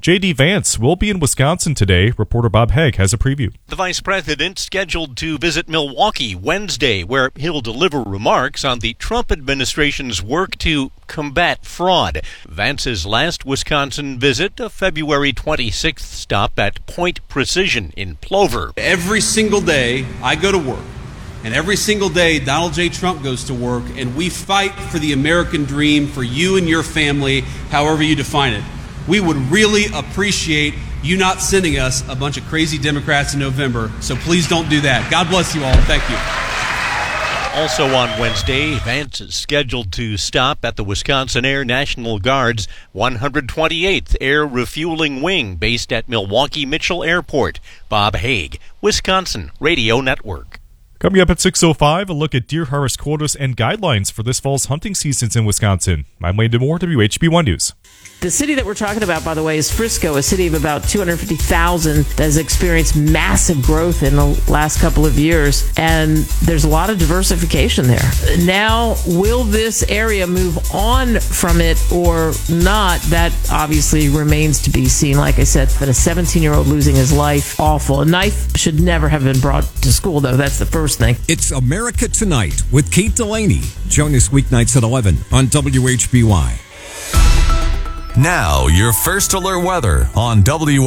J.D. Vance will be in Wisconsin today. Reporter Bob Haig has a preview. The vice president scheduled to visit Milwaukee Wednesday, where he'll deliver remarks on the Trump administration's work to combat fraud. Vance's last Wisconsin visit, a February 26th stop at Point Precision in Plover. Every single day I go to work, and every single day Donald J. Trump goes to work, and we fight for the American dream for you and your family, however you define it. We would really appreciate you not sending us a bunch of crazy Democrats in November, so please don't do that. God bless you all. Thank you. Also on Wednesday, Vance is scheduled to stop at the Wisconsin Air National Guard's 128th Air Refueling Wing based at Milwaukee Mitchell Airport. Bob Haig, Wisconsin Radio Network. Coming up at 6:05, a look at deer harvest quotas and guidelines for this fall's hunting seasons in Wisconsin. I'm Landon Moore, WHB1 News. The city that we're talking about, by the way, is Frisco, a city of about 250,000 that has experienced massive growth in the last couple of years, and there's a lot of diversification there. Now, will this area move on from it or not? That obviously remains to be seen. Like I said, that a 17-year-old losing his life, awful. A knife should never have been brought to school, though. That's the first thing. It's America Tonight with Kate Delaney. Join us weeknights at 11 on WHBY. Now, your first alert weather on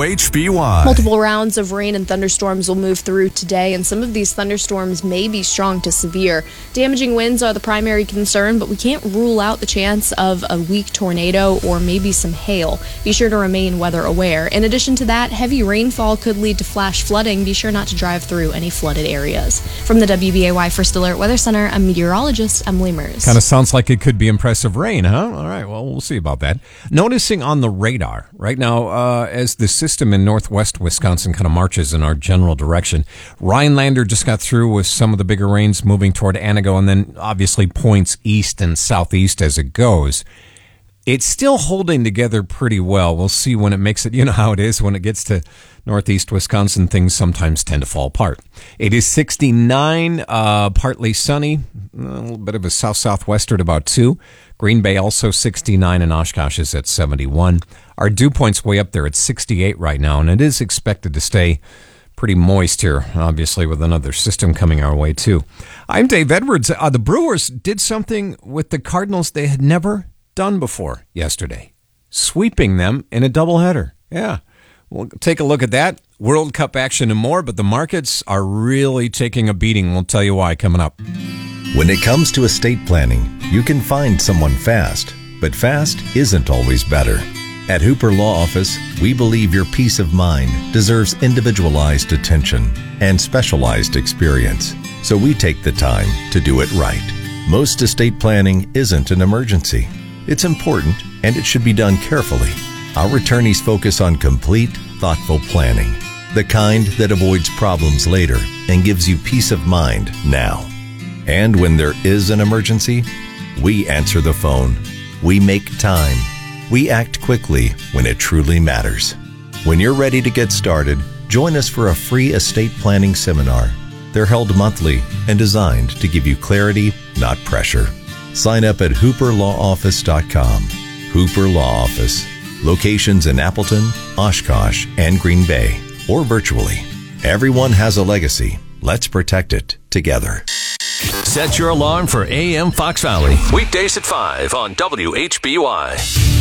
WHBY. Multiple rounds of rain and thunderstorms will move through today, and some of these thunderstorms may be strong to severe. Damaging winds are the primary concern, but we can't rule out the chance of a weak tornado or maybe some hail. Be sure to remain weather aware. In addition to that, heavy rainfall could lead to flash flooding. Be sure not to drive through any flooded areas. From the WBAY First Alert Weather Center, I'm meteorologist Emily Mers. Kind of sounds like it could be impressive rain, huh? All right, well, we'll see about that. Noticing on the radar right now as the system in northwest Wisconsin kind of marches in our general direction. Rhinelander just got through with some of the bigger rains moving toward Anago, and then obviously points east and southeast as it goes. It's still holding together pretty well. We'll see when it makes it. You know how it is when it gets to northeast Wisconsin, things sometimes tend to fall apart. It is 69, partly sunny, a little bit of a south-southwester at about 2. Green Bay also 69, and Oshkosh is at 71. Our dew point's way up there at 68 right now, and it is expected to stay pretty moist here, obviously, with another system coming our way, too. I'm Dave Edwards. The Brewers did something with the Cardinals they had never done before yesterday, sweeping them in a doubleheader. Yeah, we'll take a look at that. World Cup action and more, but the markets are really taking a beating. We'll tell you why coming up. When it comes to estate planning, you can find someone fast, but fast isn't always better. At Hooper Law Office, we believe your peace of mind deserves individualized attention and specialized experience, so we take the time to do it right. Most estate planning isn't an emergency. It's important, and it should be done carefully. Our attorneys focus on complete, thoughtful planning, the kind that avoids problems later and gives you peace of mind now. And when there is an emergency, we answer the phone. We make time. We act quickly when it truly matters. When you're ready to get started, join us for a free estate planning seminar. They're held monthly and designed to give you clarity, not pressure. Sign up at hooperlawoffice.com. Hooper Law Office. Locations in Appleton, Oshkosh, and Green Bay, or virtually. Everyone has a legacy. Let's protect it together. Set your alarm for AM Fox Valley. Weekdays at 5 on WHBY.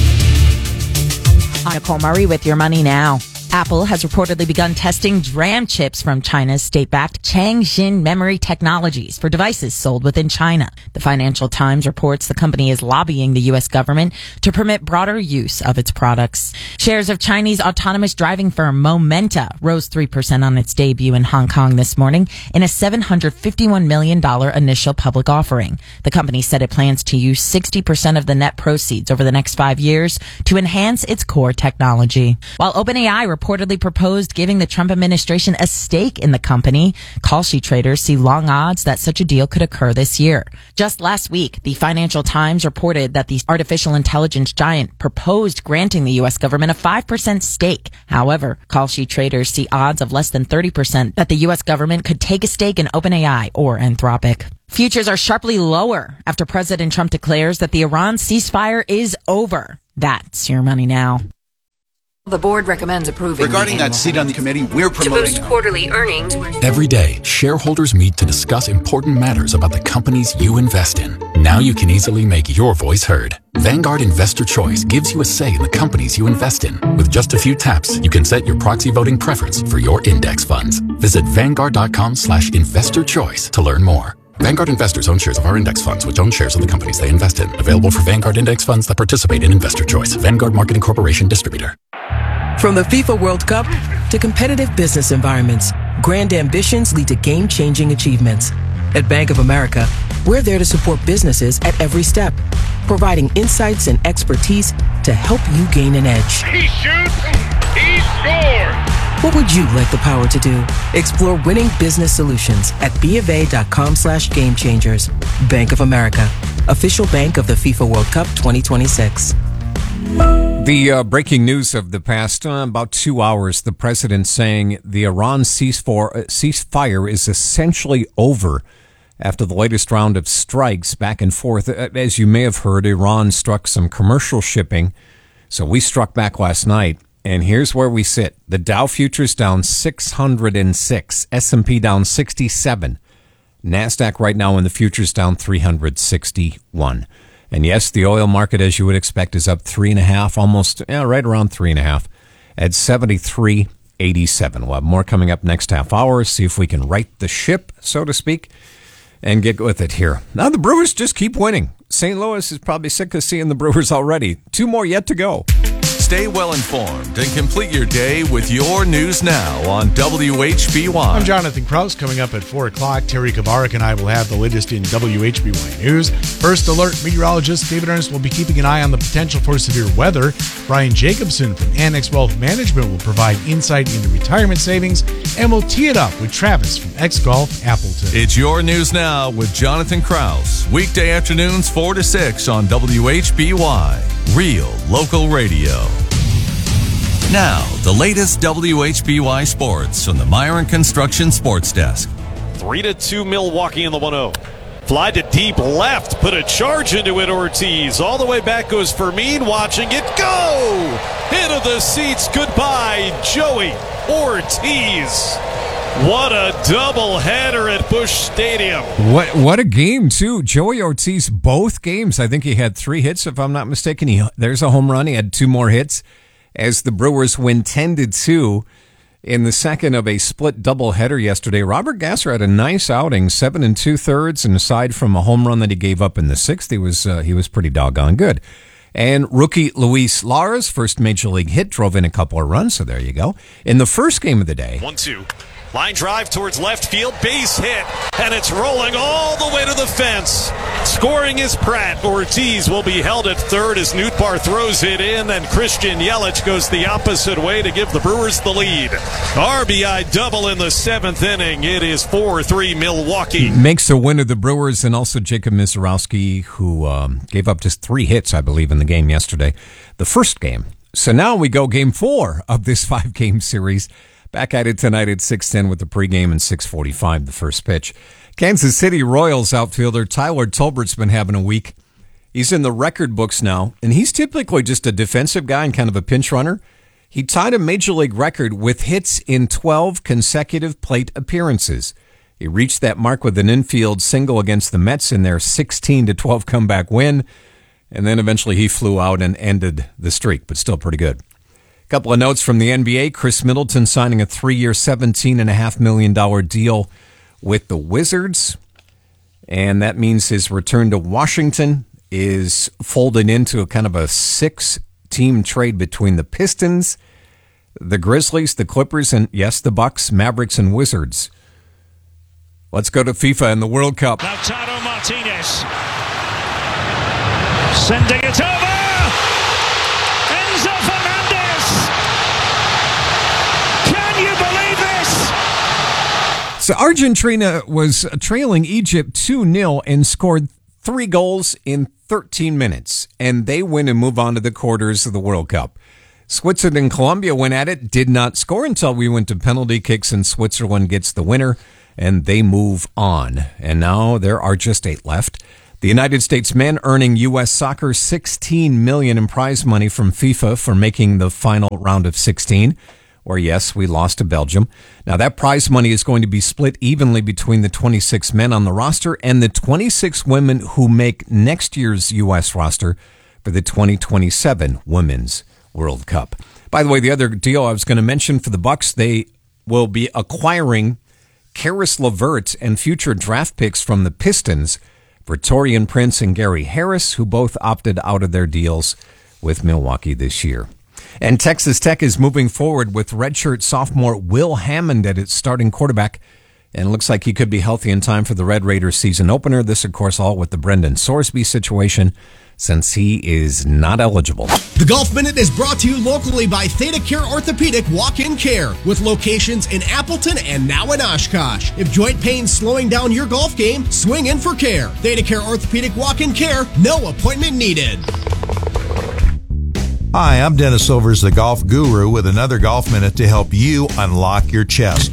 I'm Nicole Murray with Your Money Now. Apple has reportedly begun testing DRAM chips from China's state-backed Changxin Memory Technologies for devices sold within China. The Financial Times reports the company is lobbying the U.S. government to permit broader use of its products. Shares of Chinese autonomous driving firm Momenta rose 3% on its debut in Hong Kong this morning in a $751 million initial public offering. The company said it plans to use 60% of the net proceeds over the next 5 years to enhance its core technology. While OpenAI reportedly proposed giving the Trump administration a stake in the company, call sheet traders see long odds that such a deal could occur this year. Just last week, the Financial Times reported that the artificial intelligence giant proposed granting the U.S. government a 5% stake. However, call sheet traders see odds of less than 30% that the U.S. government could take a stake in OpenAI or Anthropic. Futures are sharply lower after President Trump declares that the Iran ceasefire is over. That's Your Money Now. The board recommends approving. Regarding that seat on the committee, we're promoting to boost quarterly earnings. Every day, shareholders meet to discuss important matters about the companies you invest in. Now you can easily make your voice heard. Vanguard Investor Choice gives you a say in the companies you invest in. With just a few taps, you can set your proxy voting preference for your index funds. Visit Vanguard.com/investorchoice to learn more. Vanguard investors own shares of our index funds, which own shares of the companies they invest in. Available for Vanguard index funds that participate in Investor Choice. Vanguard Marketing Corporation Distributor. From the FIFA World Cup to competitive business environments, grand ambitions lead to game-changing achievements. At Bank of America, we're there to support businesses at every step, providing insights and expertise to help you gain an edge. He shoots, he scores! What would you like the power to do? Explore winning business solutions at BofA.com/gamechangers. Bank of America, official bank of the FIFA World Cup 2026. The breaking news of the past about 2 hours, the president saying the Iran ceasefire is essentially over after the latest round of strikes back and forth. As you may have heard, Iran struck some commercial shipping, so we struck back last night. And here's where we sit. The Dow futures down 606, S&P down 67, NASDAQ right now in the futures down 361. And yes, the oil market, as you would expect, is up 3.5, almost right around 3.5 at 73.87. We'll have more coming up next half hour. See if we can right the ship, so to speak, and get with it here. Now the Brewers just keep winning. St. Louis is probably sick of seeing the Brewers already. 2 more yet to go. Stay well informed and complete your day with your news now on WHBY. I'm Jonathan Kraus. Coming up at 4 o'clock, Terry Kavarik and I will have the latest in WHBY News. First Alert meteorologist David Ernst will be keeping an eye on the potential for severe weather. Brian Jacobson from Annex Wealth Management will provide insight into retirement savings, and we'll tee it up with Travis from X-Golf Appleton. It's your news now with Jonathan Kraus. Weekday afternoons 4 to 6 on WHBY. Real local radio. Now, the latest WHBY sports from the Myron Construction Sports Desk. 3-2 Milwaukee in the 1-0. Fly to deep left, put a charge into it, Ortiz. All the way back goes Fermin, watching it go! Into the seats, goodbye, Joey Ortiz. What a doubleheader at Busch Stadium. What a game, too. Joey Ortiz, both games. I think he had 3 hits, if I'm not mistaken. There's a home run. He had 2 more hits as the Brewers win 10-2 in the second of a split doubleheader yesterday. Robert Gasser had a nice outing, 7 2/3, and aside from a home run that he gave up in the 6th, he was pretty doggone good. And rookie Luis Lara's first major league hit drove in a couple of runs, so there you go. In the first game of the day, 1-2. Line drive towards left field, base hit, and it's rolling all the way to the fence. Scoring is Pratt. Ortiz will be held at third as Nootbaar throws it in, and Christian Yelich goes the opposite way to give the Brewers the lead. RBI double in the 7th inning. It is 4-3 Milwaukee. Makes a win of the Brewers, and also Jacob Misiorowski, who gave up just 3 hits, I believe, in the game yesterday, the first game. So now we go game 4 of this 5-game series. Back at it tonight at 6:10 with the pregame and 6:45 the first pitch. Kansas City Royals outfielder Tyler Tolbert's been having a week. He's in the record books now, and he's typically just a defensive guy and kind of a pinch runner. He tied a major league record with hits in 12 consecutive plate appearances. He reached that mark with an infield single against the Mets in their 16-12 comeback win, and then eventually he flew out and ended the streak, but still pretty good. Couple of notes from the NBA. Chris Middleton signing a 3-year, $17.5 million deal with the Wizards. And that means his return to Washington is folded into a kind of a 6-team trade between the Pistons, the Grizzlies, the Clippers, and yes, the Bucks, Mavericks, and Wizards. Let's go to FIFA and the World Cup. Lautaro Martinez sending it over. Enzo Fernandez. Can you believe this? So Argentina was trailing Egypt 2-0 and scored 3 goals in 13 minutes, and they win and move on to the quarters of the World Cup. Switzerland and Colombia went at it, did not score until we went to penalty kicks, and Switzerland gets the winner, and they move on. And now there are just 8 left. The United States men earning U.S. soccer $16 million in prize money from FIFA for making the final round of 16, where, yes, we lost to Belgium. Now, that prize money is going to be split evenly between the 26 men on the roster and the 26 women who make next year's U.S. roster for the 2027 Women's World Cup. By the way, the other deal I was going to mention for the Bucks, they will be acquiring Karis LeVert and future draft picks from the Pistons for Taurean Prince and Gary Harris, who both opted out of their deals with Milwaukee this year. And Texas Tech is moving forward with redshirt sophomore Will Hammond at its starting quarterback. And it looks like he could be healthy in time for the Red Raiders season opener. This, of course, all with the Brendan Sorsby situation, since he is not eligible. The Golf Minute is brought to you locally by Theta Care Orthopedic Walk-In Care, with locations in Appleton and now in Oshkosh. If joint pain's slowing down your golf game, swing in for care. Theta Care Orthopedic Walk-In Care, no appointment needed. Hi, I'm Dennis Silvers, the golf guru, with another Golf Minute to help you unlock your chest.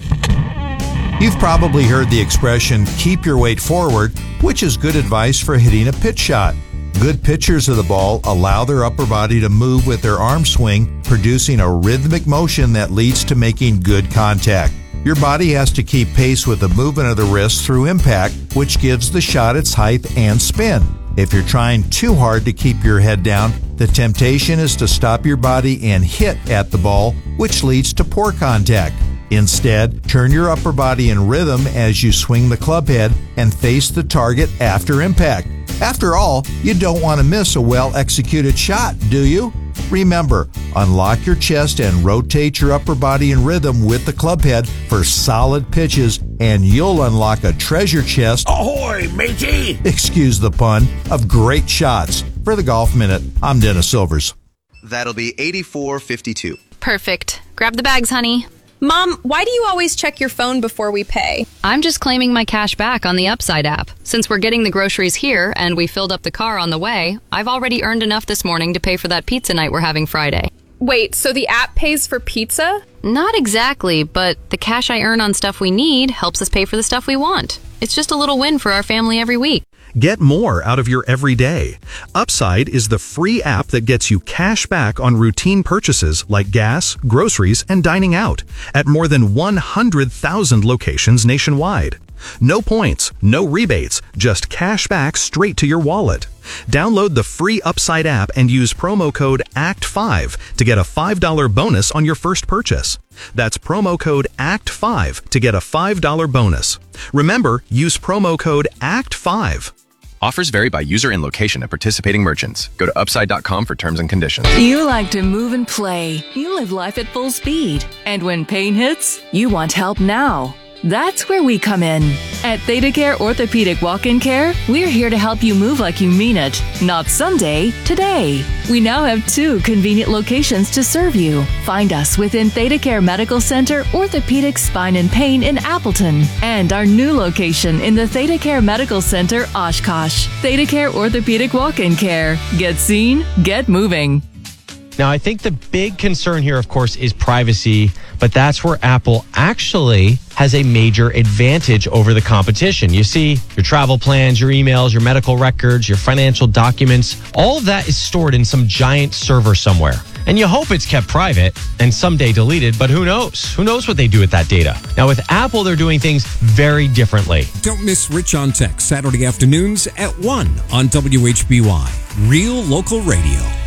You've probably heard the expression, keep your weight forward, which is good advice for hitting a pitch shot. Good pitchers of the ball allow their upper body to move with their arm swing, producing a rhythmic motion that leads to making good contact. Your body has to keep pace with the movement of the wrist through impact, which gives the shot its height and spin. If you're trying too hard to keep your head down, the temptation is to stop your body and hit at the ball, which leads to poor contact. Instead, turn your upper body in rhythm as you swing the club head and face the target after impact. After all, you don't want to miss a well-executed shot, do you? Remember, unlock your chest and rotate your upper body in rhythm with the club head for solid pitches, and you'll unlock a treasure chest, Ahoy, matey! Excuse the pun, of great shots. For the Golf Minute, I'm Dennis Silvers. That'll be $84.52. Perfect. Grab the bags, honey. Mom, why do you always check your phone before we pay? I'm just claiming my cash back on the Upside app. Since we're getting the groceries here and we filled up the car on the way, I've already earned enough this morning to pay for that pizza night we're having Friday. Wait, so the app pays for pizza? Not exactly, but the cash I earn on stuff we need helps us pay for the stuff we want. It's just a little win for our family every week. Get more out of your everyday. Upside is the free app that gets you cash back on routine purchases like gas, groceries, and dining out at more than 100,000 locations nationwide. No points, no rebates, just cash back straight to your wallet. Download the free Upside app and use promo code ACT5 to get a $5 bonus on your first purchase. That's promo code ACT5 to get a $5 bonus. Remember, use promo code ACT5. Offers vary by user and location at participating merchants. Go to upside.com for terms and conditions. You like to move and play. You live life at full speed. And when pain hits, you want help now. That's where we come in. At Theta Care Orthopedic Walk-In Care, we're here to help you move like you mean it. Not someday, today. We now have 2 convenient locations to serve you. Find us within Theta Care Medical Center, Orthopedic Spine and Pain in Appleton, and our new location in the Theta Care Medical Center, Oshkosh. Theta Care Orthopedic Walk-In Care. Get seen, get moving. Now, I think the big concern here, of course, is privacy, but that's where Apple actually has a major advantage over the competition. You see, your travel plans, your emails, your medical records, your financial documents, all of that is stored in some giant server somewhere. And you hope it's kept private and someday deleted, but who knows? Who knows what they do with that data? Now, with Apple, they're doing things very differently. Don't miss Rich on Tech, Saturday afternoons at 1 on WHBY, Real Local Radio.